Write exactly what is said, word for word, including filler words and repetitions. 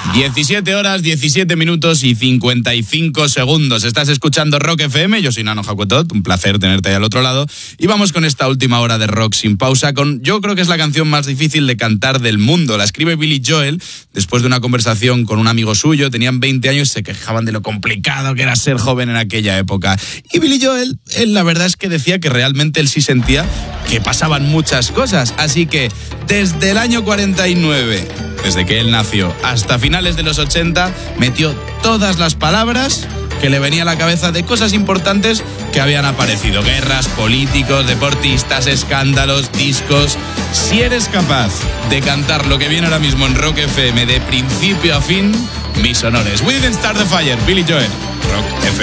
diecisiete horas, diecisiete minutos y cincuenta y cinco segundos. Estás escuchando Rock F M, yo soy Nano Jacuetot, un placer tenerte ahí al otro lado. Y vamos con esta última hora de rock sin pausa, con yo creo que es la canción más difícil de cantar del mundo. La escribe Billy Joel después de una conversación con un amigo suyo. Tenían veinte años y se quejaban de lo complicado que era ser joven en aquella época. Y Billy Joel, él la verdad es que decía que realmente él sí sentía que pasaban muchas cosas. Así que desde el año cuarenta y nueve, desde que él nació, hasta finales de los ochenta, metió todas las palabras que le venía a la cabeza de cosas importantes que habían aparecido. Guerras, políticos, deportistas, escándalos, discos. Si eres capaz de cantar lo que viene ahora mismo en Rock F M de principio a fin, mis honores. We didn't start the fire, Billy Joel, Rock F M.